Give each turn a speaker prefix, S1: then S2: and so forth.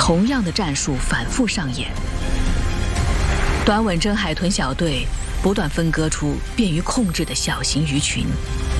S1: 同样的战术反复上演。短吻真海豚小队不断分割出便于控制的小型鱼群，